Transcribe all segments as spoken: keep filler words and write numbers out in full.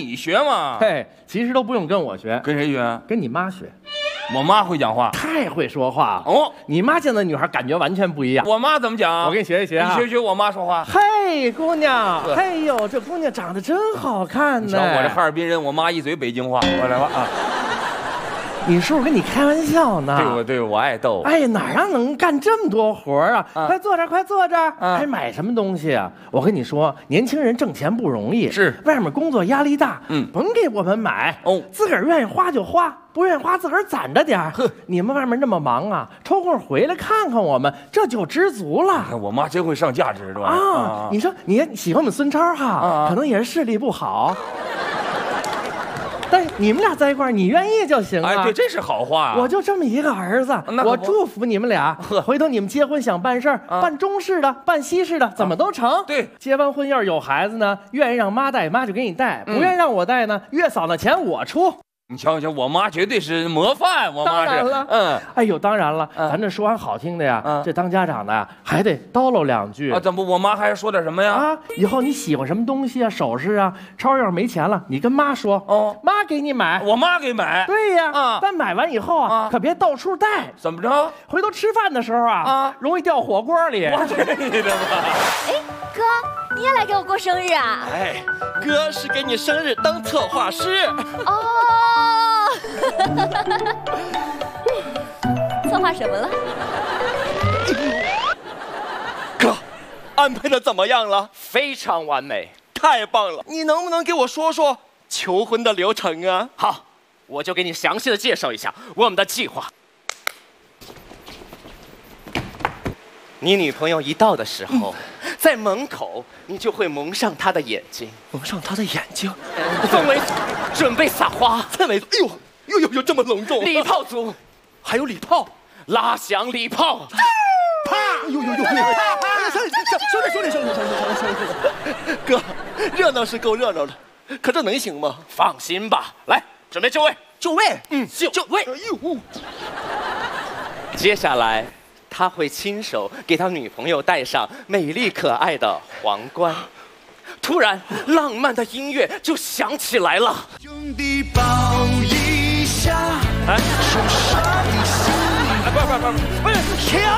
你学嘛。 嘿，其实都不用跟我学， 跟谁学？ 跟你妈学。 我妈会讲话， 太会说话了哦。 你妈见的女孩感觉完全不一样。 我妈怎么讲？ 我给你学一学啊， 你学学我妈说话。 嘿，姑娘，嘿呦，这姑娘长得真好看呢。 瞧我这哈尔滨人，我妈一嘴北京话。我来吧啊。 你叔叔跟你开玩笑呢。 对，我对我爱逗。 哎呀，哪让能干这么多活啊？啊快坐这儿，快坐这儿。啊、还买什么东西啊？我跟你说，年轻人挣钱不容易， 是外面工作压力大。 嗯， 甭给我们买哦，自个儿愿意花就花，不愿意花自个儿攒着点儿。呵，你们外面那么忙啊，抽空回来看看我们，这就知足了。 我妈真会上价值，是吧？ 啊，啊你说你喜欢我们孙超哈，啊、可能也是视力不好。但是你们俩在一块儿，你愿意就行了。 哎，对，这是好话。 我就这么一个儿子，我祝福你们俩。回头你们结婚想办事儿，办中式的，办西式的，怎么都成。 对， 结完婚要是有孩子呢，愿意让妈带，妈就给你带；不愿意让我带呢，月嫂的钱我出。 你瞧瞧，我妈绝对是模范，我妈是。 当然了，嗯，哎呦，当然了，咱这说完好听的呀，这当家长的呀，还得叨唠两句啊。怎么，我妈还说点什么呀？ 啊，以后你喜欢什么东西啊，首饰啊，超要是没钱了，你跟妈说，哦，妈给你买， 我妈给买。 对呀，啊，但买完以后啊，可别到处带。 怎么着？ 回头吃饭的时候啊，啊，容易掉火锅里。 我这你的吧？ 哎，哥，你也来给我过生日啊？ 哎，哥是给你生日当策划师。 哦。策划什么了？ 哥，安排的怎么样了？ 非常完美， 太棒了！你能不能给我说说求婚的流程啊？ 好，我就给你详细的介绍一下我们的计划。你女朋友一到的时候，嗯、在门口你就会蒙上她的眼睛， 蒙上她的眼睛。 氛围组准备撒花， 氛围组，哎呦。呦呦呦，这么隆重！ 礼炮组还有礼炮， 拉响礼炮， 啪！呦呦呦！啪！兄弟兄弟兄弟兄弟兄弟兄弟！哥，热闹是够热闹的，可这能行吗？ 放心吧，来，准备就位， 就位， 嗯，就就位。哎呦！接下来，他会亲手给他女朋友戴上美丽可爱的皇冠。突然，浪漫的音乐就响起来了。兄弟抱一。哎，手上的心，不是不是不是不是停！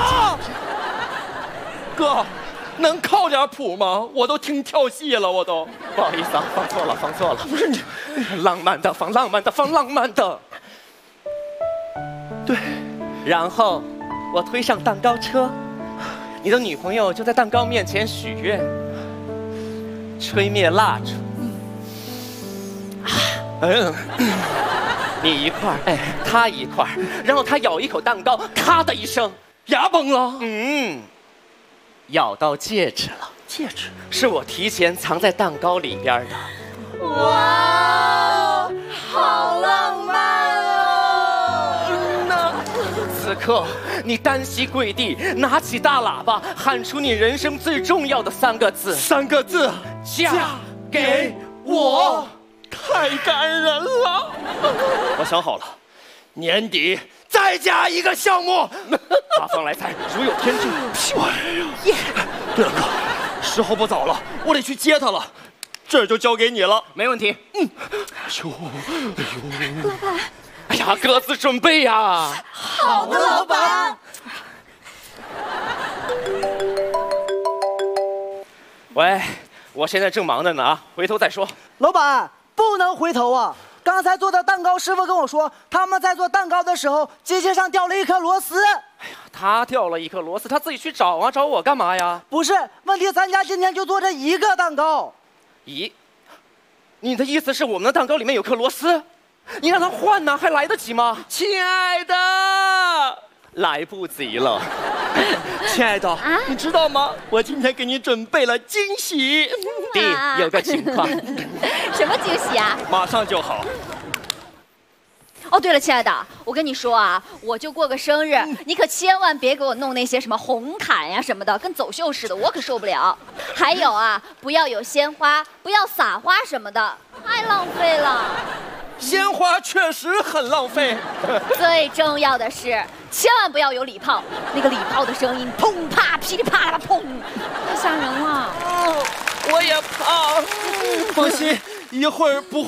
哥，能靠点谱吗？我都听跳戏了，我都。 不好意思啊，放错了，放错了。不是你，浪漫的放浪漫的放浪漫的。 对， 然后我推上蛋糕车，你的女朋友就在蛋糕面前许愿，吹灭蜡烛。嗯。你一块儿，哎，他一块儿，然后他咬一口蛋糕，咔的一声， 牙崩了。 嗯，咬到戒指了。 戒指是我提前藏在蛋糕里边的。 哇，好浪漫哦！ 嗯呐，此刻你单膝跪地，拿起大喇叭，喊出你人生最重要的三个字。 三个字， 嫁给我。 太感人了！ 我想好了， 年底再加一个项目， 八方来财，如有天助。 耶！对了，哥，时候不早了，我得去接他了，这就交给你了。 没问题。嗯。 哎呦，哎呦！老板。 哎呀，各自准备呀！ 好的，老板。 喂，我现在正忙着呢啊，回头再说。 老板。不能回头啊！刚才做的蛋糕师傅跟我说，他们在做蛋糕的时候，机器上掉了一颗螺丝。 哎呀，他掉了一颗螺丝，他自己去找啊，找我干嘛呀？ 不是，问题咱家今天就做这一个蛋糕。 咦，你的意思是我们的蛋糕里面有颗螺丝？你让他换呢，还来得及吗？ 亲爱的， 来不及了。 亲爱的，啊、你知道吗？我今天给你准备了惊喜。 弟，有个情况。 什么惊喜啊？ 马上就好。 哦，对了，亲爱的，我跟你说啊，我就过个生日，嗯、你可千万别给我弄那些什么红毯呀什么的，跟走秀似的，我可受不了。还有啊，不要有鲜花，不要撒花什么的，太浪费了。 鲜花确实很浪费。 最重要的是，千万不要有礼炮，那个礼炮的声音，砰啪噼里啪啦砰，太吓人了。 哦，我也怕。放心，一会儿不。